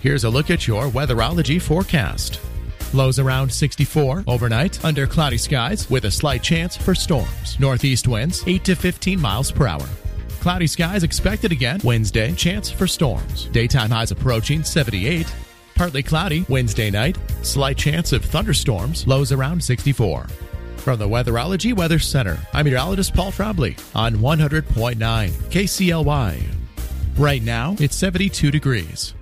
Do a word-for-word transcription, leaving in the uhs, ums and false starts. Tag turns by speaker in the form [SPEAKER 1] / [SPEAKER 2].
[SPEAKER 1] Here's a look at your weatherology forecast. Lows around sixty-four overnight under cloudy skies with a slight chance for storms. Northeast winds eight to fifteen miles per hour. Cloudy skies expected again Wednesday. Chance for storms. Daytime highs approaching seventy-eight. Partly cloudy Wednesday night. Slight chance of thunderstorms. Lows around sixty-four. From the Weatherology Weather Center, I'm meteorologist Paul Frobley on one hundred point nine K C L Y. Right now, it's seventy-two degrees.